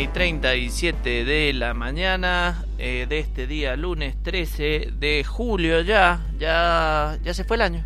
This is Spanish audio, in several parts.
9:37 de la mañana de este día, lunes 13 de julio. Ya se fue el año.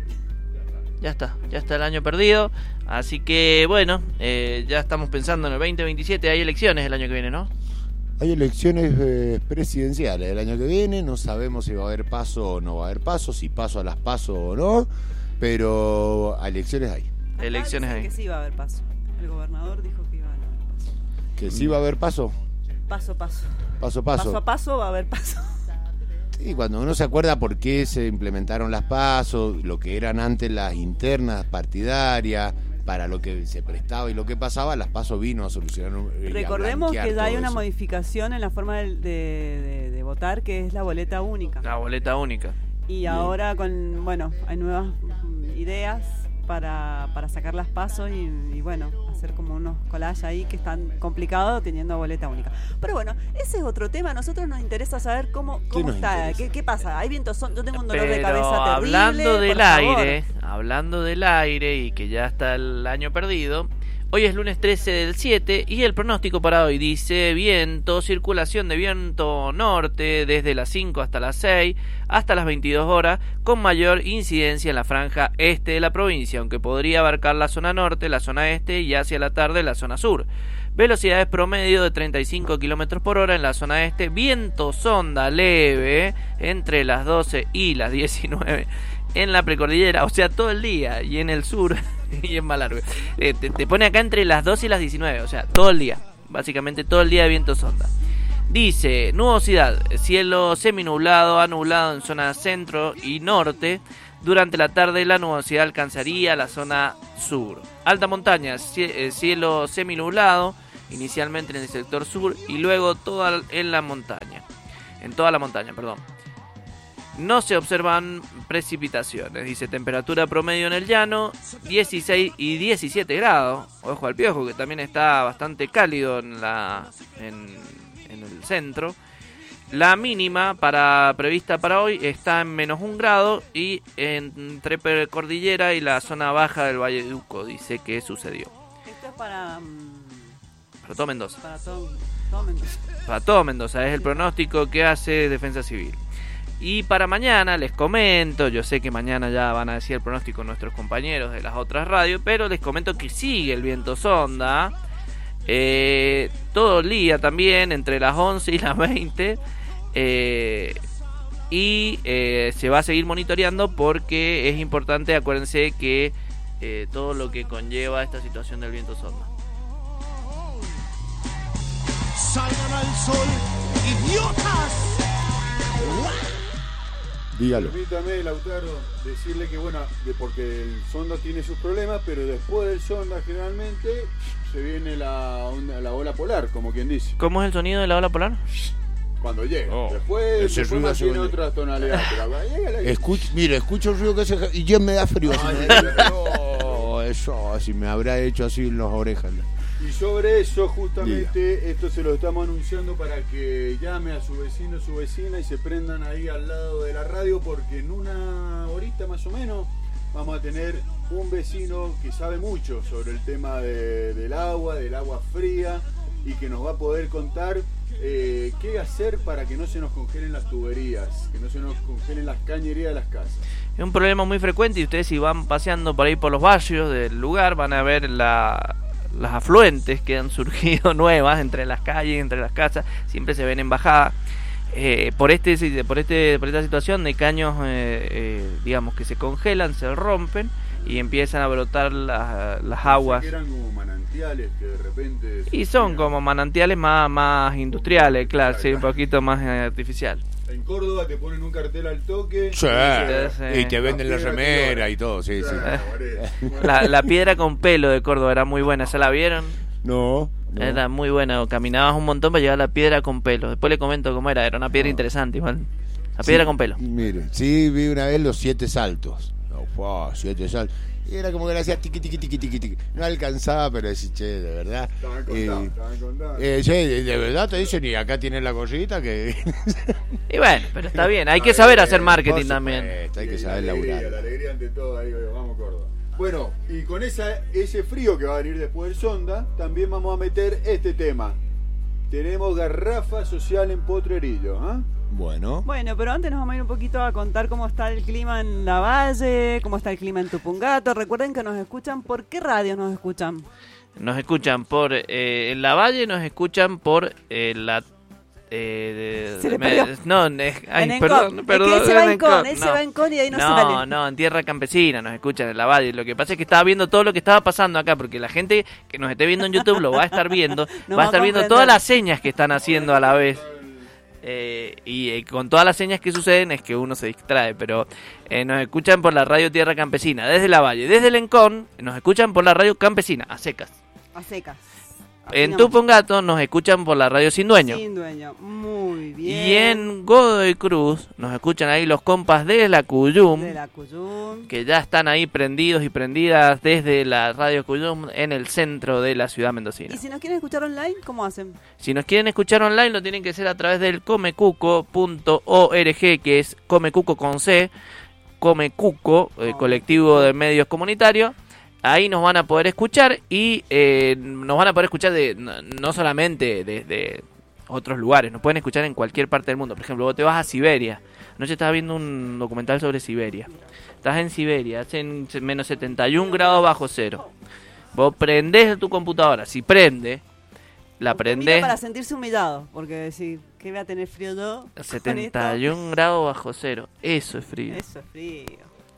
Ya está el año perdido. Así que bueno, ya estamos pensando en el 2027. Hay elecciones el año que viene, ¿no? Hay elecciones presidenciales el año que viene. No sabemos si va a haber paso o no va a haber paso, si paso a las paso o no, pero elecciones hay. Elecciones hay. Que sí va a haber paso. El gobernador dijo que iba a haber paso. ¿Que sí va a haber paso? Paso a paso. Paso a paso. Paso a paso va a haber paso. Sí, cuando uno se acuerda por qué se implementaron las pasos, lo que eran antes las internas partidarias, para lo que se prestaba y lo que pasaba, las pasos vino a solucionar. Recordemos que ya hay una eso. Modificación en la forma de votar, que es la boleta única. La boleta única. Y bien. Ahora hay nuevas ideas para sacar las pasos y bueno, hacer como unos collages ahí que están complicados teniendo boleta única. Pero bueno, ese es otro tema. A nosotros nos interesa saber cómo está, qué pasa. Hay vientos, yo tengo un dolor de cabeza terrible. Hablando del aire y que ya está el año perdido. Hoy es lunes 13 del 7 y el pronóstico para hoy dice circulación de viento norte desde las 5 hasta las 6 hasta las 22 horas con mayor incidencia en la franja este de la provincia, aunque podría abarcar la zona norte, la zona este y hacia la tarde la zona sur. Velocidades promedio de 35 km por hora en la zona este, viento sonda leve entre las 12 y las 19 en la precordillera, o sea, todo el día, y en el sur y en Malargüe. Te pone acá entre las 12 y las 19, o sea, todo el día, básicamente todo el día de viento sonda. Dice, nubosidad, cielo seminublado a nublado en zona centro y norte. Durante la tarde la nubosidad alcanzaría la zona sur. Alta montaña, cielo seminublado, inicialmente en el sector sur y luego toda la montaña. No se observan precipitaciones. Dice temperatura promedio en el llano 16 y 17 grados. Ojo al piojo, que también está bastante cálido en el centro. La mínima prevista para hoy está en -1 grado y entre Cordillera y la zona baja del Valle de Uco dice que sucedió. Esto es para todo Mendoza. Para todo Mendoza. Para todo Mendoza, es el pronóstico que hace Defensa Civil. Y para mañana les comento, yo sé que mañana ya van a decir el pronóstico nuestros compañeros de las otras radios, pero les comento que sigue el viento sonda todo el día también, entre las 11 y las 20, y se va a seguir monitoreando porque es importante, acuérdense que todo lo que conlleva esta situación del viento sonda. Salgan al sol, idiotas. Dígalo. Permítame, Lautaro, decirle que porque el sonda tiene sus problemas, pero después del sonda generalmente se viene la ola polar, como quien diye. ¿Cómo es el sonido de la ola polar? Cuando llega. Después tiene otra tonalidad. Escucho el ruido que hace y ya me da frío. Eso, así me habrá hecho así en las orejas. Y sobre eso, justamente, esto se lo estamos anunciando para que llame a su vecino, su vecina y se prendan ahí al lado de la radio, porque en una horita más o menos vamos a tener un vecino que sabe mucho sobre el tema del agua fría, y que nos va a poder contar qué hacer para que no se nos congelen las tuberías, que no se nos congelen las cañerías de las casas. Es un problema muy frecuente y ustedes si van paseando por ahí por los barrios del lugar van a ver las afluentes que han surgido nuevas entre las calles, entre las casas, siempre se ven en bajada. Por esta situación de caños, digamos que se congelan, se rompen y empiezan a brotar las aguas. Que eran como manantiales que de repente... Y son como manantiales más industriales, claro, sí, un poquito más artificial. En Córdoba te ponen un cartel al toque. Sí, y te venden la remera y todo, sí. La piedra con pelo de Córdoba era muy buena, ¿se la vieron? No. Era muy buena, caminabas un montón para llegar a la piedra con pelo. Después le comento cómo era una piedra interesante igual. La piedra con pelo. Mire, sí, vi una vez los 7 saltos. 7 saltos. Y era como que le hacía tiqui. No alcanzaba, pero decía, che, de verdad. Estaban contando. De verdad te dicen, y acá tienes la cosita que... Y bueno, pero está bien, hay que saber hacer marketing también. Hay que saber laburar. La alegría ante todo, ahí vamos Córdoba. Bueno, y con ese frío que va a venir después del sonda, también vamos a meter este tema. tenemos garrafa social en Potrerillos. ¿Ah? Bueno. Bueno, pero antes nos vamos a ir un poquito a contar cómo está el clima en Lavalle, cómo está el clima en Tupungato. Recuerden que nos escuchan, ¿por qué radio nos escuchan? Nos escuchan por en Lavalle, nos escuchan por la... Se le perdió. No, En perdón, Encon. perdón. Es que él se va en en Con, Encon, él se no. va en Con y de ahí no se sale. No, en Tierra Campesina nos escuchan en Lavalle. Lo que pasa es que estaba viendo todo lo que estaba pasando acá, porque la gente que nos esté viendo en YouTube lo va a estar viendo, No va a estar va a viendo comprender. todas las señas que están haciendo a la vez. Con todas las señas que suceden es que uno se distrae, pero nos escuchan por la radio Tierra Campesina, desde Lavalle, desde el Encon, nos escuchan por la radio Campesina, a secas. A secas. Así En nomás. Tupungato nos escuchan por la radio Sin Dueño. Sin dueño. Muy bien. Y en Godoy Cruz nos escuchan ahí los compas de la Cuyum, De la Cuyum. que ya están ahí prendidos y prendidas desde la radio Cuyum en el centro de la ciudad mendocina. Y si nos quieren escuchar online, ¿cómo hacen? Si nos quieren escuchar online lo tienen que hacer a través del comecuco.org, que es Comecuco con C, Comecuco, colectivo de medios comunitarios. Ahí nos van a poder escuchar y nos van a poder escuchar no solamente desde otros lugares, nos pueden escuchar en cualquier parte del mundo. Por ejemplo, vos te vas a Siberia. Anoche estaba viendo un documental sobre Siberia. Estás en Siberia, hacen menos 71 grados bajo cero. Vos prendés tu computadora, si prende, la Humilla prendés para sentirse humillado, porque decir, ¿qué voy a tener frío yo? con esto? 71 grados bajo cero. Eso es frío. Eso es frío.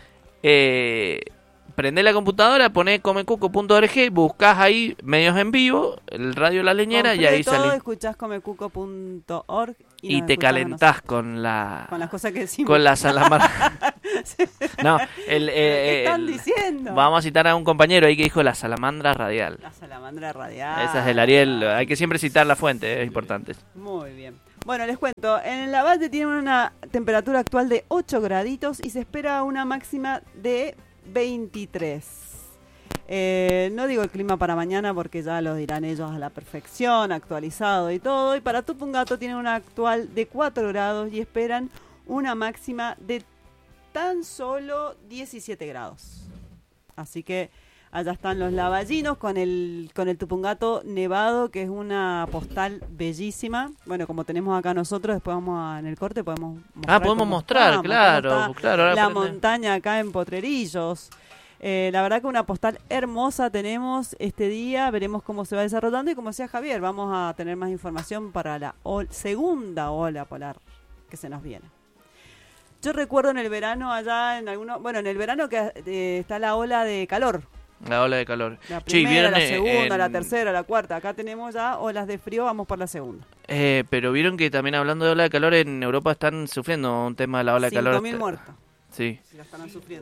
Prendés la computadora, ponés comecuco.org, buscás ahí medios en vivo, el radio La Leñera, Con y ahí todo, salís. escuchás comecuco.org Y nos te escuchás a calentás con la... nosotros, con las cosas que decimos. Con la salamandra. No, ¿Qué están diciendo? vamos a citar a un compañero ahí que dijo la salamandra radial. La salamandra radial. Esa es del Ariel. Hay que siempre citar la fuente, es importante. Muy bien. Bueno, les cuento. En Lavalle tiene una temperatura actual de 8 graditos y se espera una máxima de 23. No digo el clima para mañana porque ya lo dirán ellos a la perfección, actualizado y todo. Y para Tupungato tiene una actual de 4 grados y esperan una máxima de tan solo 17 grados. Así que allá están los lavallinos con el Tupungato nevado, que es una postal bellísima. Bueno, como tenemos acá nosotros, después en el corte podemos mostrar. Podemos cómo mostrar, está, claro, cómo está claro. ahora la aprende. montaña acá en Potrerillos. La verdad que una postal hermosa tenemos este día. Veremos cómo se va desarrollando y como decía Javier, vamos a tener más información para la segunda ola polar que se nos viene. Yo recuerdo en el verano allá, en el verano que está la ola de calor. La ola de calor. La Che, primera, ¿vieron, la segunda, la en- tercera, la cuarta. Acá tenemos ya olas de frío, vamos por la segunda. Pero vieron que también hablando de ola de calor, en Europa están sufriendo un tema de la ola de calor. 5.000 muertos. Sí. Si la están sufriendo.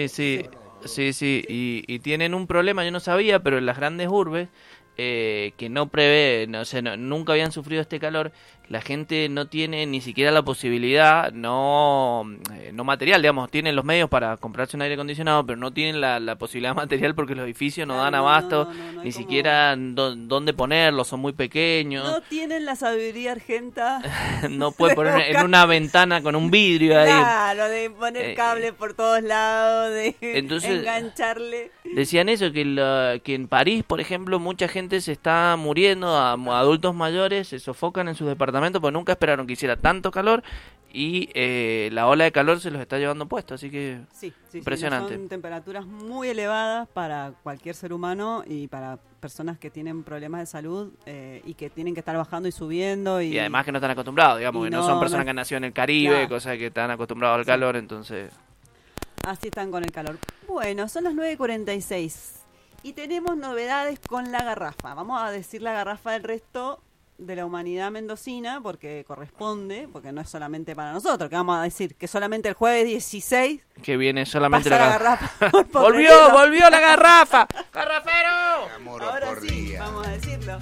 Sí. Y tienen un problema, yo no sabía, pero en las grandes urbes, que no prevé, nunca habían sufrido este calor, la gente no tiene ni siquiera la posibilidad, no material, digamos, tienen los medios para comprarse un aire acondicionado, pero no tienen la posibilidad material porque los edificios no Claro, dan no, abasto, no hay ni como- siquiera dónde ponerlos, son muy pequeños. No tienen la sabiduría argenta. No puede poner en una ventana con un vidrio ahí. Claro, de poner Eh, cable por todos lados, de entonces- engancharle. Decían eso, que en París, por ejemplo, mucha gente se está muriendo, adultos mayores se sofocan en sus departamentos porque nunca esperaron que hiciera tanto calor y la ola de calor se los está llevando puesto, así que Sí, impresionante. Son temperaturas muy elevadas para cualquier ser humano y para personas que tienen problemas de salud y que tienen que estar bajando y subiendo. Y además que no están acostumbrados, digamos, y que no no, son personas no- que han nacido en el Caribe, Claro. cosas que están acostumbrados al Sí. calor, entonces... Así están con el calor. Bueno, son las 9:46 y tenemos novedades con la garrafa. Vamos a decir la garrafa del resto de la humanidad mendocina porque corresponde, porque no es solamente para nosotros, que vamos a decir que solamente el jueves 16 Que viene solamente pasa la la garrafa. por ¡Volvió! Potrerillos. ¡Volvió la garrafa! ¡Garrafero! Ahora sí, vamos a decirlo.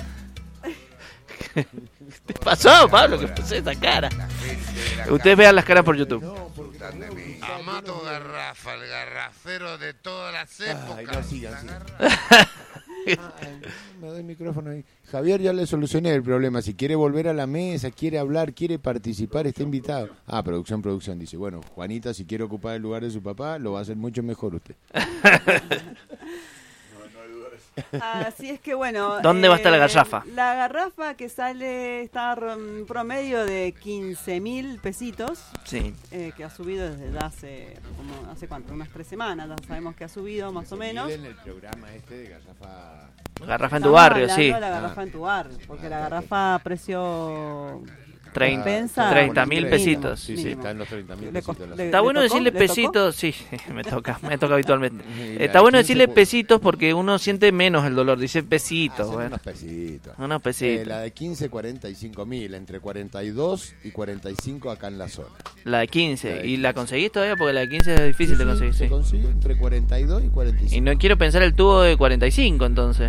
¿Qué pasó, Pablo? ¿Qué pasó esa cara? Ustedes vean las caras por YouTube. Amado Garrafa, el garrafero de todas las épocas. Ay, no sigan, La sigan. garrafa. Me doy el micrófono ahí. Javier, ya le solucioné el problema. Si quiere volver a la mesa, quiere hablar, quiere participar, está invitado. Producción. Dice, bueno, Juanita, si quiere ocupar el lugar de su papá, lo va a hacer mucho mejor usted. Así es que bueno. ¿Dónde va a estar la garrafa? La garrafa que sale está en promedio de 15.000 pesitos. Sí. Que ha subido desde hace, ¿hace cuánto? Unas 3 semanas. Ya sabemos que ha subido más o menos. En el programa este de garrafa. Garrafa en tu barrio, sí. La garrafa en tu barrio, porque la garrafa a precio 30.000 pesitos. Sí, mínimo. está en los 30.000 Le pesitos. costó- Está bueno ¿Le tocó? decirle ¿Le tocó? pesitos, sí, me toca habitualmente. Y Está la bueno 15 decirle por- pesitos porque uno siente menos el dolor, dice pesitos, Hacen bueno. unos pesitos. Unos pesitos. La de 15, 45.000, entre 42 y 45 acá en la zona. La de 15. La de ¿Y la 15. conseguís todavía? Porque la de 15 es difícil de conseguir, Se sí. consigue entre 42 y 45. Y no quiero pensar el tubo de 45 entonces.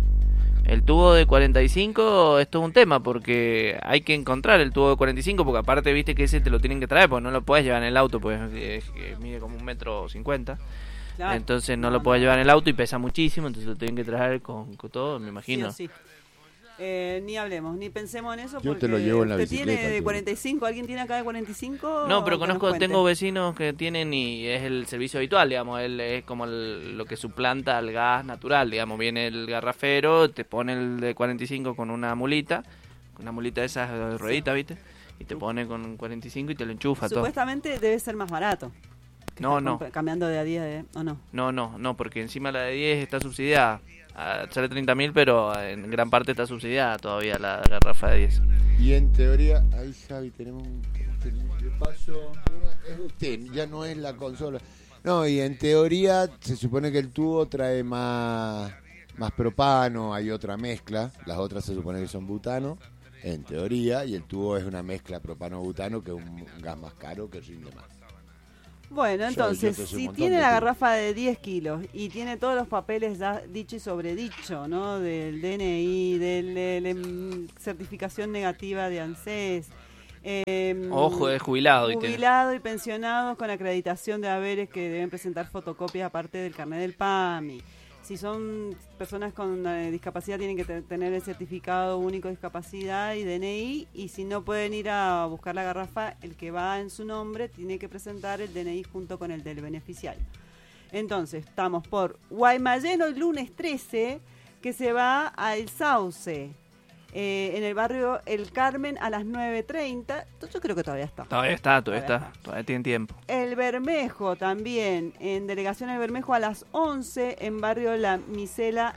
El tubo de 45 esto es un tema porque hay que encontrar el tubo de 45 porque aparte viste que ese te lo tienen que traer porque no lo puedes llevar en el auto pues mide como 1,50 m. Claro. Entonces no lo puedes llevar en el auto y pesa muchísimo, entonces lo tienen que traer con todo, me imagino. Sí o sí. Ni hablemos, ni pensemos en eso. Yo porque te lo llevo en la ¿usted bicicleta, tiene de tú. 45? ¿Alguien tiene acá de 45? No, pero Que nos conozco, cuente. tengo vecinos que tienen y es el servicio habitual, digamos, es como lo que suplanta al gas natural, digamos, viene el garrafero, te pone el de 45 con una mulita de esas de rueditas, ¿viste? Y te pone con 45 y te lo enchufa todo. Supuestamente debe ser más barato. que No, estar no. Cambiando de a 10 ¿o no? No, porque encima la de 10 está subsidiada. Sale 30.000, pero en gran parte está subsidiada todavía la garrafa de 10. Y en teoría, ahí Javi, tenemos un... ¿Qué pasó? Es usted, ya no es la consola. No, y en teoría se supone que el tubo trae más propano, hay otra mezcla, las otras se supone que son butano, en teoría, y el tubo es una mezcla propano-butano que es un gas más caro que rinde más. Bueno, entonces, yo te sé un si montón tiene de la tiros. garrafa de 10 kilos y tiene todos los papeles ya dicho y sobredicho, ¿no? Del DNI, de certificación negativa de ANSES. Ojo, es jubilado. Jubilado y pensionados con acreditación de haberes que deben presentar fotocopias aparte del carnet del PAMI. Si son personas con discapacidad tienen que tener el certificado único de discapacidad y DNI, y si no pueden ir a buscar la garrafa, el que va en su nombre tiene que presentar el DNI junto con el del beneficiario. Entonces, estamos por Guaymallén el lunes 13, que se va al Sauce, en el barrio El Carmen a las 9:30. Yo creo que todavía está. Todavía tienen tiempo. El Bermejo también, en Delegación El Bermejo a las 11, en barrio La Misela,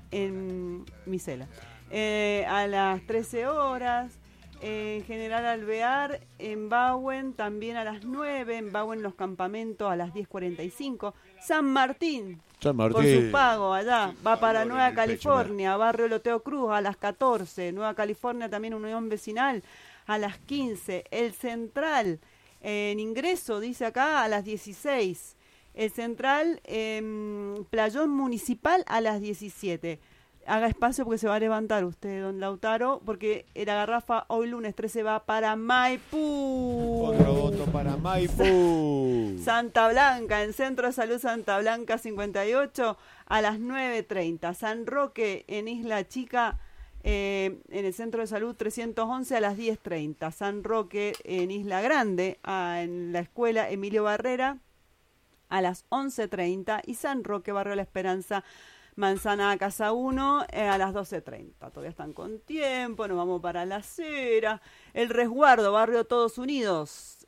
a las 13 horas. En General Alvear, en Bauen también a las 9, en Bauen Los Campamentos a las 10:45. San Martín, por su pago allá, va para dolor Nueva en el pecho, California, barrio Loteo Cruz a las 14, Nueva California también Unión Vecinal a las 15, el Central en Ingreso, dice acá, a las 16, el Central Playón Municipal a las 17. Haga espacio porque se va a levantar usted, don Lautaro, porque la garrafa hoy lunes 13 va para Maipú. Otro voto para Maipú. Santa Blanca, en Centro de Salud Santa Blanca 58 a las 9:30. San Roque en Isla Chica, en el Centro de Salud 311 a las 10:30. San Roque en Isla Grande, en la escuela Emilio Barrera a las 11:30. Y San Roque, Barrio La Esperanza, Manzana Casa 1 a las 12:30. Todavía están con tiempo, nos vamos para La Cera. El Resguardo, Barrio Todos Unidos,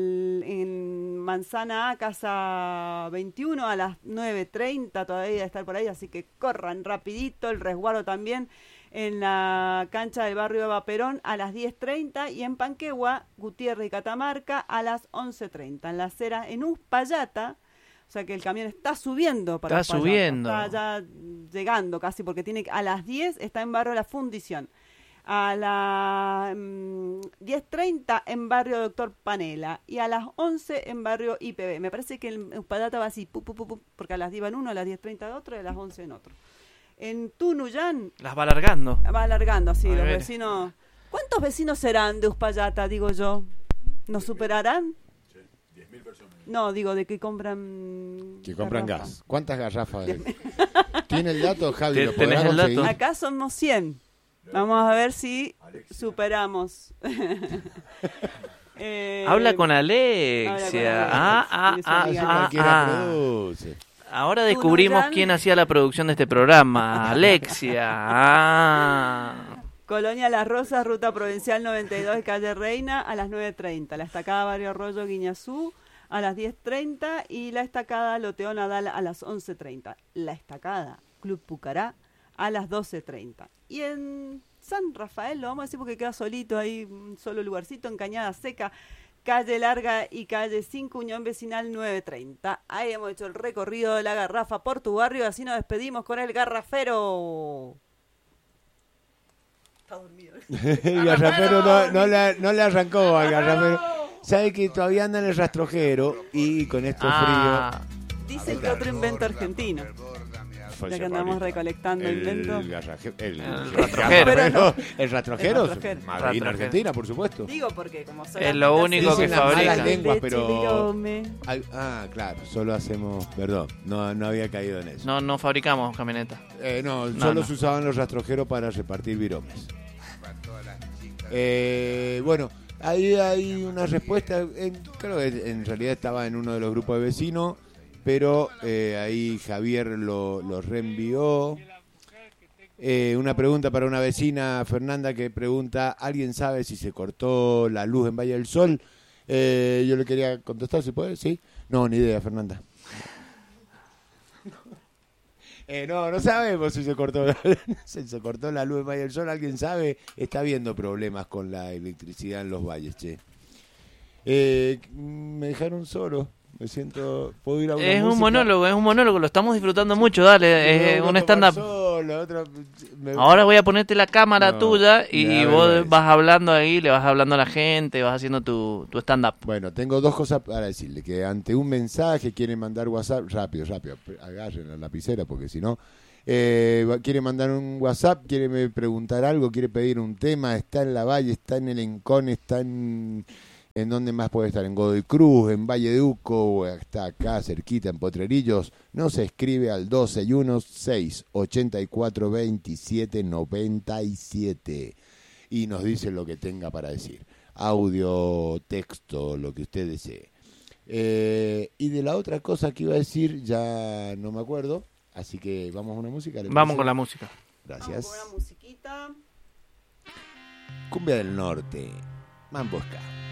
en Manzana A, Casa 21 a las 9:30, todavía estar por ahí, así que corran rapidito. El Resguardo también en la cancha del barrio Eva Perón a las 10:30 y en Panquegua, Gutiérrez y Catamarca a las 11:30. En La Cera, en Uspallata, o sea que el camión está subiendo para Está Uspallata. subiendo. Está ya llegando casi porque a las 10 está en barrio La Fundición. A las 10:30 en barrio Doctor Panela y a las 11 en barrio IPB. Me parece que en Uspallata va así, porque a las 10 en uno, a las 10:30 en otro y a las 11 en otro. En Tunuyán Las va alargando. va alargando así, A los ver. vecinos. ¿Cuántos vecinos serán de Uspallata, digo yo? ¿Nos superarán? 10.000 personas. No, digo, de que compran... Que compran garrafa. gas. ¿Cuántas garrafas hay? ¿Tiene el dato, Javi? ¿Lo ¿Tenés podrá el dato? conseguir? Acá somos 100. Vamos a ver si superamos. Habla con Habla Alexia. con Alexia. Cualquiera produce. Ahora descubrimos Tunuyán. quién hacía la producción de este programa. Alexia. Ah. Colonia Las Rosas, Ruta Provincial 92, calle Reina, a las 9:30. La Estacada Barrio Arroyo Guiñazú a las 10:30 y la Estacada Loteo Nadal a las 11:30. La Estacada Club Pucará a las 12:30. Y en San Rafael, lo vamos a decir porque queda solito ahí, un solo lugarcito, en Cañada Seca, calle Larga y calle 5, Unión Vecinal 9:30. Ahí hemos hecho el recorrido de la garrafa por tu barrio, así nos despedimos con el garrafero. Está dormido. El garrafero no le arrancó al garrafero. Sabe que todavía anda en el rastrojero y con estos Dicen que otro invento argentino. fríos. Ya que andamos recolectando inventos. El rastrojero. El rastrojero. El rastrojero. Made in Argentina, por supuesto. Digo porque como soy Es lo único que Dicen las malas fabrica. lenguas, pero... Virome. claro, solo hacemos... Perdón, no había caído en eso. No fabricamos camionetas. Solo se usaban los rastrojeros para repartir viromes. Bueno, ahí hay una respuesta. Creo que en realidad estaba en uno de los grupos de vecinos, pero ahí Javier lo reenvió. Una pregunta para una vecina, Fernanda, que pregunta: ¿alguien sabe si se cortó la luz en Valle del Sol? Yo le quería contestar, ¿se puede? ¿Sí? No, ni idea, Fernanda. No sabemos si se cortó la luz en Valle del Sol. ¿Alguien sabe? Está habiendo problemas con la electricidad en los valles, che. Me dejaron solo. Me siento... ¿Puedo ir a una Es música? un monólogo, lo estamos disfrutando mucho, dale, es un stand-up. Ahora voy a ponerte la cámara tuya y vos vas hablando ahí, le vas hablando a la gente, vas haciendo tu stand-up. Bueno, tengo dos cosas para decirle. Que ante un mensaje quieren mandar WhatsApp, rápido, agarren la lapicera porque si no... quiere mandar un WhatsApp, quiere preguntar algo, quiere pedir un tema, está en la Valle, está en el Encón, está en dónde más puede estar, en Godoy Cruz, en Valle de Uco, o está acá cerquita en Potrerillos, no se escribe al 261-684-2797 y nos dice lo que tenga para decir, audio, texto, lo que usted desee. Y de la otra cosa que iba a decir ya no me acuerdo, así que vamos a una música. Vamos con la música. Gracias. Vamos con una musiquita. Cumbia del Norte, Mambo Ska.